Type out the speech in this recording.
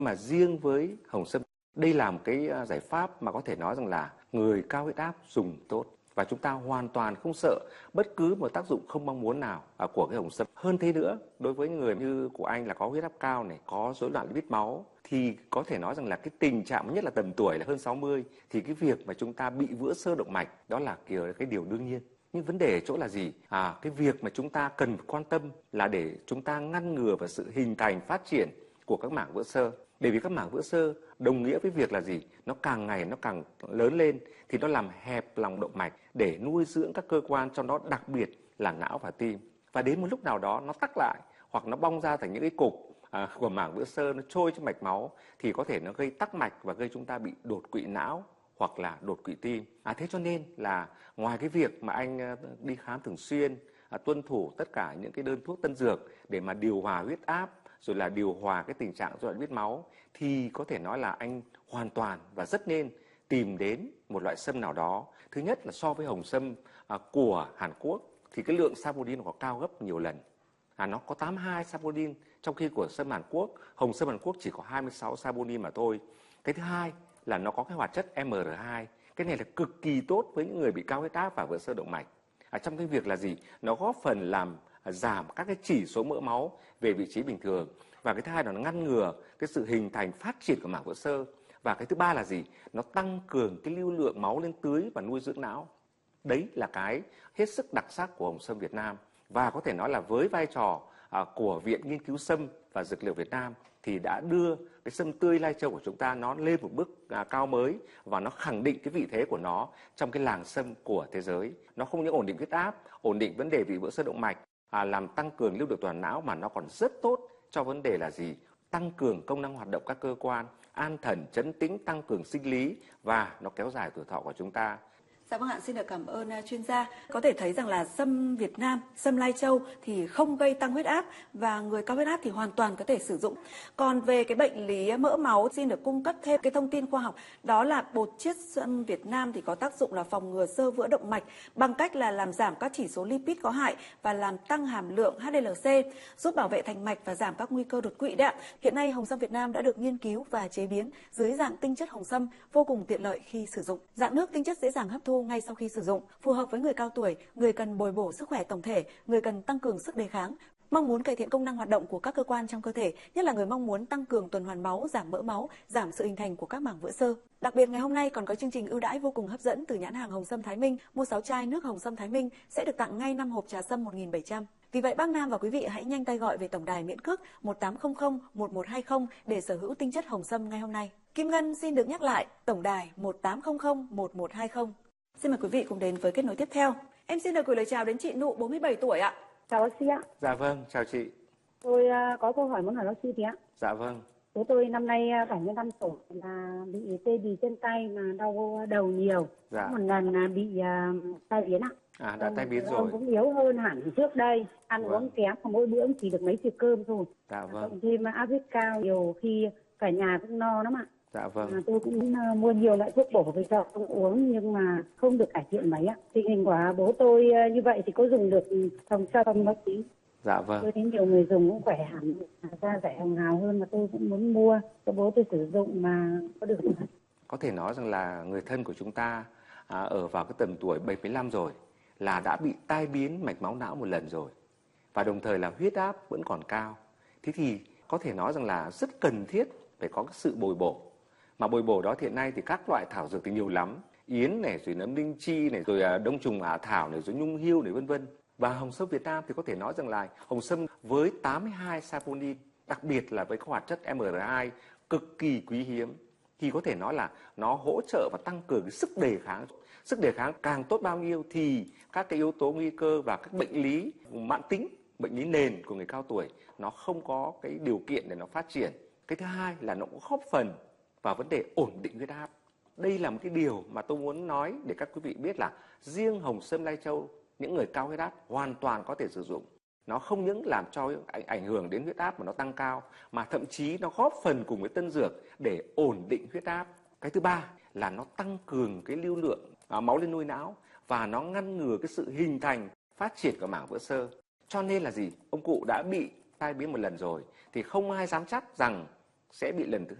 Mà riêng với hồng sâm, đây là một cái giải pháp mà có thể nói rằng là người cao huyết áp dùng tốt. Và chúng ta hoàn toàn không sợ bất cứ một tác dụng không mong muốn nào của cái hồng sâm. Hơn thế nữa, đối với người như của anh là có huyết áp cao này, có rối loạn lipid máu, thì có thể nói rằng là cái tình trạng nhất là tầm tuổi là hơn 60, thì cái việc mà chúng ta bị vữa xơ động mạch đó là cái điều đương nhiên. Nhưng vấn đề ở chỗ là gì? Cái việc mà chúng ta cần quan tâm là để chúng ta ngăn ngừa và sự hình thành phát triển của các mảng vữa xơ. Bởi vì các mảng vữa xơ đồng nghĩa với việc là gì? Nó càng ngày nó càng lớn lên thì nó làm hẹp lòng động mạch để nuôi dưỡng các cơ quan, trong đó đặc biệt là não và tim. Và đến một lúc nào đó nó tắc lại hoặc nó bong ra thành những cái cục của mảng vữa xơ, nó trôi trong mạch máu thì có thể nó gây tắc mạch và gây chúng ta bị đột quỵ não hoặc là đột quỵ tim. Thế cho nên là ngoài cái việc mà anh đi khám thường xuyên, tuân thủ tất cả những cái đơn thuốc tân dược để mà điều hòa huyết áp, rồi là điều hòa cái tình trạng rối loạn lipid máu, thì có thể nói là anh hoàn toàn và rất nên tìm đến một loại sâm nào đó. Thứ nhất là so với hồng sâm của Hàn Quốc thì cái lượng saponin có cao gấp nhiều lần. Nó có 82 saponin, trong khi của sâm Hàn Quốc, hồng sâm Hàn Quốc chỉ có 26 saponin mà thôi. Cái thứ hai là nó có cái hoạt chất MR2. Cái này là cực kỳ tốt với những người bị cao huyết áp và vữa xơ động mạch. Trong cái việc là gì? Nó góp phần làm giảm các cái chỉ số mỡ máu về vị trí bình thường. Và cái thứ hai là nó ngăn ngừa cái sự hình thành phát triển của mảng vữa xơ. Và cái thứ ba là gì? Nó tăng cường cái lưu lượng máu lên tưới và nuôi dưỡng não. Đấy là cái hết sức đặc sắc của hồng sâm Việt Nam. Và có thể nói là với vai trò của Viện Nghiên cứu Sâm và Dược liệu Việt Nam thì đã đưa cái sâm tươi Lai Châu của chúng ta nó lên một bước cao mới, và nó khẳng định cái vị thế của nó trong cái làng sâm của thế giới. Nó không những ổn định huyết áp, ổn định vấn đề vì vữa xơ động mạch, làm tăng cường lưu lượng toàn não, mà nó còn rất tốt cho vấn đề là gì? Tăng cường công năng hoạt động các cơ quan, an thần, trấn tĩnh, tăng cường sinh lý, và nó kéo dài tuổi thọ của chúng ta. Dạ vâng ạ, xin được cảm ơn chuyên gia. Có thể thấy rằng là sâm Việt Nam, sâm Lai Châu thì không gây tăng huyết áp, và người cao huyết áp thì hoàn toàn có thể sử dụng. Còn về cái bệnh lý mỡ máu, xin được cung cấp thêm cái thông tin khoa học, đó là bột chiết sâm Việt Nam thì có tác dụng là phòng ngừa xơ vữa động mạch bằng cách là làm giảm các chỉ số lipid có hại và làm tăng hàm lượng HDLC, giúp bảo vệ thành mạch và giảm các nguy cơ đột quỵ đấy ạ. Hiện nay hồng sâm Việt Nam đã được nghiên cứu và chế biến dưới dạng tinh chất hồng sâm, vô cùng tiện lợi khi sử dụng. Dạng nước tinh chất dễ dàng hấp thu ngay sau khi sử dụng, phù hợp với người cao tuổi, người cần bồi bổ sức khỏe tổng thể, người cần tăng cường sức đề kháng, mong muốn cải thiện công năng hoạt động của các cơ quan trong cơ thể, nhất là người mong muốn tăng cường tuần hoàn máu, giảm mỡ máu, giảm sự hình thành của các mảng vữa xơ. Đặc biệt ngày hôm nay còn có chương trình ưu đãi vô cùng hấp dẫn từ nhãn hàng Hồng Sâm Thái Minh. Mua 6 chai nước Hồng Sâm Thái Minh sẽ được tặng ngay 5 hộp trà sâm 1.700. Vì vậy bác Nam và quý vị hãy nhanh tay gọi về tổng đài miễn cước 1800 1120 để sở hữu tinh chất hồng sâm ngay hôm nay. Kim Ngân xin được nhắc lại tổng đài 1800 1120. Xin mời quý vị cùng đến với kết nối tiếp theo. Em xin được gửi lời chào đến chị Nụ, 47 tuổi ạ. Chào bác sĩ ạ. Dạ vâng, chào chị. Tôi có câu hỏi muốn hỏi bác sĩ tí ạ. Dạ vâng. Bố tôi năm nay 75 tuổi, là bị tê bì chân tay mà đau đầu nhiều. Dạ. Một lần bị tai biến ạ. Đã tai biến rồi. Ông cũng yếu hơn hẳn trước đây, ăn uống kém, mỗi bữa chỉ được mấy chiếc cơm thôi. Dạ vâng. Cộng thêm áp huyết cao, nhiều khi cả nhà cũng no lắm ạ. Dạ vâng. Tôi cũng mua nhiều loại thuốc bổ về cho ông uống nhưng mà không được cải thiện mấy ạ. Tình hình của bố tôi như vậy thì có dùng được không bác sĩ? Dạ vâng. Tôi thấy nhiều người dùng cũng khỏe hẳn, da rẻ hồng hào hơn, mà tôi cũng muốn mua cho bố tôi sử dụng mà có được không? Có thể nói rằng là người thân của chúng ta ở vào cái tầm tuổi 75 rồi là đã bị tai biến mạch máu não một lần rồi, và đồng thời là huyết áp vẫn còn cao. Thế thì có thể nói rằng là rất cần thiết phải có cái sự bồi bổ. Mà bồi bổ đó hiện nay thì các loại thảo dược thì nhiều lắm, yến này, rồi nấm linh chi này, rồi đông trùng hạ thảo này, rồi nhung hươu này, vân vân. Và hồng sâm Việt Nam thì có thể nói rằng là hồng sâm với 82 saponin, đặc biệt là với các hoạt chất MR2 cực kỳ quý hiếm, thì có thể nói là nó hỗ trợ và tăng cường cái sức đề kháng. Sức đề kháng càng tốt bao nhiêu thì các cái yếu tố nguy cơ và các bệnh lý mãn tính, bệnh lý nền của người cao tuổi nó không có cái điều kiện để nó phát triển. Cái thứ hai là nó cũng góp phần vào vấn đề ổn định huyết áp. Đây là một cái điều mà tôi muốn nói để các quý vị biết là riêng hồng sâm Lai Châu, những người cao huyết áp hoàn toàn có thể sử dụng. Nó không những làm cho ảnh hưởng đến huyết áp mà nó tăng cao, mà thậm chí nó góp phần cùng với tân dược để ổn định huyết áp. Cái thứ ba là nó tăng cường cái lưu lượng máu lên nuôi não, và nó ngăn ngừa cái sự hình thành phát triển của mảng vữa xơ. Cho nên là gì? Ông cụ đã bị tai biến một lần rồi thì không ai dám chắc rằng sẽ bị lần thứ